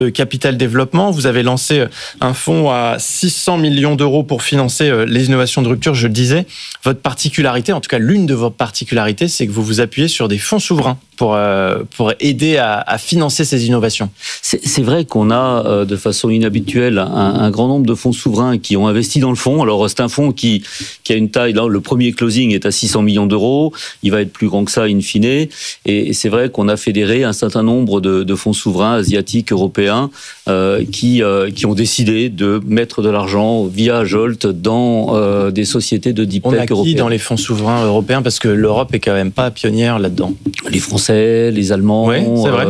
Capital Développement, vous avez lancé un fonds à 600 millions d'euros pour financer les innovations de rupture, je le disais. Votre particularité, en tout cas l'une de vos particularités, c'est que vous vous appuyez sur des fonds souverains pour aider à financer ces innovations. C'est vrai qu'on a de façon inhabituelle un grand nombre de fonds souverains qui ont investi dans le fonds. Alors c'est un fonds qui a une taille, là, le premier closing est à 600 millions d'euros, il va être plus grand que ça in fine, et c'est vrai qu'on a fédéré un certain nombre de fonds souverains asiatiques, européens, qui ont décidé de mettre de l'argent via Jolt dans des sociétés de deep tech européennes. On a qui dans les fonds souverains européens, parce que l'Europe est quand même pas pionnière là-dedans? Les Français, les Allemands, oui,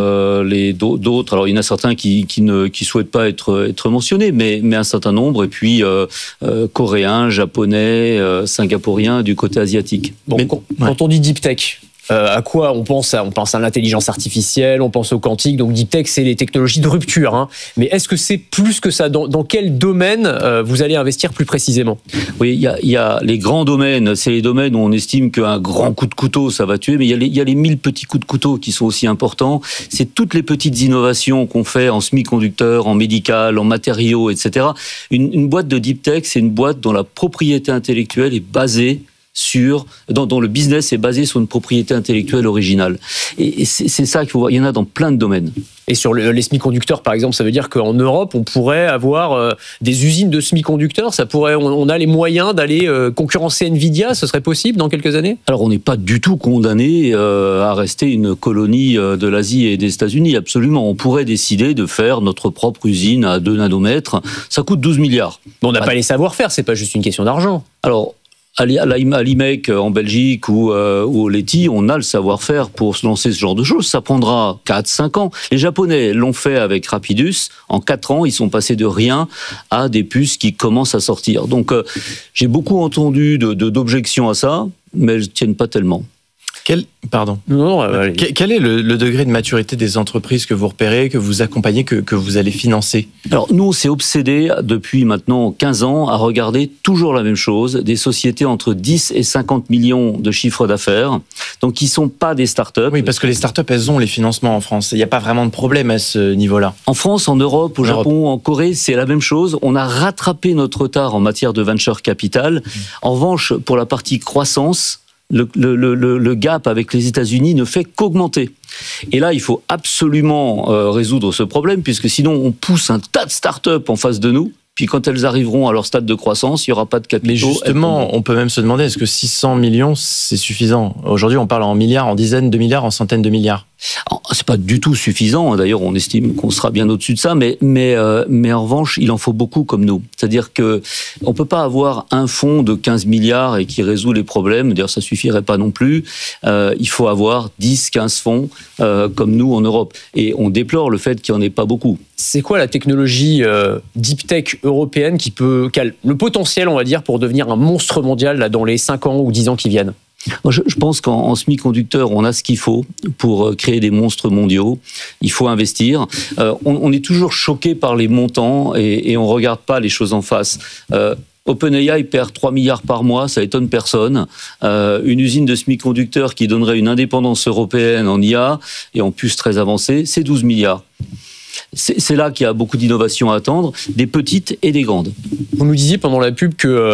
d'autres. Alors il y en a certains qui souhaitent pas être mentionnés, mais un certain nombre, et puis coréens, japonais, singapouriens du côté asiatique. Bon, quand on dit deep tech, à quoi on pense? On pense à l'intelligence artificielle, on pense au quantique. Donc deep tech, c'est les technologies de rupture. Hein. Mais est-ce que c'est plus que ça? Dans quel domaine vous allez investir plus précisément? Oui, il y a les grands domaines. C'est les domaines où on estime qu'un grand coup de couteau, ça va tuer. Mais il y a les 1000 petits coups de couteau qui sont aussi importants. C'est toutes les petites innovations qu'on fait en semi-conducteurs, en médical, en matériaux, etc. Une boîte de deep tech, c'est une boîte dont la propriété intellectuelle est basée dont le business est basé sur une propriété intellectuelle originale. Et c'est ça qu'il faut voir. Il y en a dans plein de domaines. Et sur les semi-conducteurs, par exemple, ça veut dire qu'en Europe, on pourrait avoir des usines de semi-conducteurs. On a les moyens d'aller concurrencer Nvidia. Ce serait possible dans quelques années? Alors, on n'est pas du tout condamné à rester une colonie de l'Asie et des États-Unis. Absolument. On pourrait décider de faire notre propre usine à 2 nanomètres. Ça coûte 12 milliards. Mais on n'a pas les savoir-faire. C'est pas juste une question d'argent. Alors, à l'IMEC en Belgique ou au Leti, on a le savoir-faire pour se lancer ce genre de choses. Ça prendra 4-5 ans. Les Japonais l'ont fait avec Rapidus. En 4 ans, ils sont passés de rien à des puces qui commencent à sortir. Donc, j'ai beaucoup entendu d'objections à ça, mais elles ne tiennent pas tellement. Quel est le degré de maturité des entreprises que vous repérez, que vous accompagnez, que vous allez financer? Alors nous, on s'est obsédé depuis maintenant 15 ans à regarder toujours la même chose, des sociétés entre 10 et 50 millions de chiffre d'affaires, donc qui ne sont pas des startups. Oui, parce que les startups, elles ont les financements en France. Il n'y a pas vraiment de problème à ce niveau-là. En France, en Europe, au Japon, en Corée, c'est la même chose. On a rattrapé notre retard en matière de venture capital. En revanche, pour la partie croissance, le gap avec les États-Unis ne fait qu'augmenter. Et là, il faut absolument résoudre ce problème, puisque sinon, on pousse un tas de startups en face de nous. Puis quand elles arriveront à leur stade de croissance, il n'y aura pas de capitaux. Mais justement, on peut même se demander, est-ce que 600 millions, c'est suffisant? Aujourd'hui, on parle en milliards, en dizaines de milliards, en centaines de milliards. C'est pas du tout suffisant. D'ailleurs, on estime qu'on sera bien au-dessus de ça. Mais en revanche, il en faut beaucoup comme nous. C'est-à-dire que on peut pas avoir un fonds de 15 milliards et qui résout les problèmes. D'ailleurs, ça suffirait pas non plus. Il faut avoir 10-15 fonds comme nous en Europe. Et on déplore le fait qu'il n'y en ait pas beaucoup. C'est quoi la technologie deep tech européenne qui a le potentiel, on va dire, pour devenir un monstre mondial là, dans les 5 ans ou 10 ans qui viennent? Moi, je pense qu'en semi-conducteur, on a ce qu'il faut pour créer des monstres mondiaux. Il faut investir. On est toujours choqué par les montants et on ne regarde pas les choses en face. OpenAI perd 3 milliards par mois, ça étonne personne. Une usine de semi-conducteurs qui donnerait une indépendance européenne en IA et en puces très avancées, c'est 12 milliards. C'est là qu'il y a beaucoup d'innovations à attendre, des petites et des grandes. Vous nous disiez pendant la pub que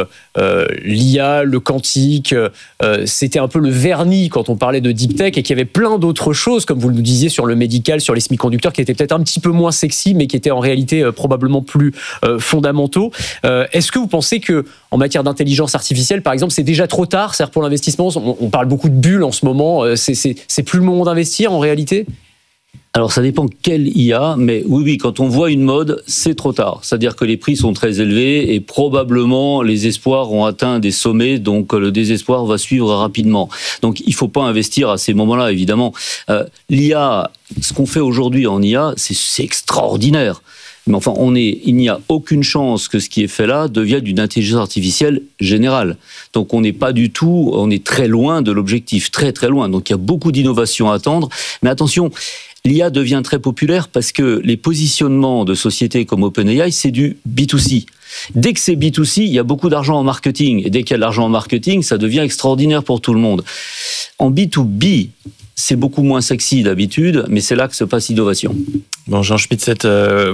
l'IA, le quantique, c'était un peu le vernis quand on parlait de deep tech et qu'il y avait plein d'autres choses, comme vous le disiez, sur le médical, sur les semi-conducteurs, qui étaient peut-être un petit peu moins sexy, mais qui étaient en réalité probablement plus fondamentaux. Est-ce que vous pensez que en matière d'intelligence artificielle, par exemple, c'est déjà trop tard, c'est-à-dire pour l'investissement? On parle beaucoup de bulles en ce moment. C'est plus le moment d'investir en réalité? Alors ça dépend quelle IA, mais oui, quand on voit une mode, c'est trop tard. C'est-à-dire que les prix sont très élevés et probablement les espoirs ont atteint des sommets, donc le désespoir va suivre rapidement. Donc il ne faut pas investir à ces moments-là, évidemment. L'IA, ce qu'on fait aujourd'hui en IA, c'est extraordinaire. Mais enfin, il n'y a aucune chance que ce qui est fait là devienne d'une intelligence artificielle générale. Donc on n'est pas du tout, on est très loin de l'objectif, très très loin. Donc il y a beaucoup d'innovations à attendre. Mais attention, l'IA devient très populaire parce que les positionnements de sociétés comme OpenAI, c'est du B2C. Dès que c'est B2C, il y a beaucoup d'argent en marketing. Et dès qu'il y a de l'argent en marketing, ça devient extraordinaire pour tout le monde. En B2B, c'est beaucoup moins sexy d'habitude, mais c'est là que se passe l'innovation. Bon, Jean Schmitt,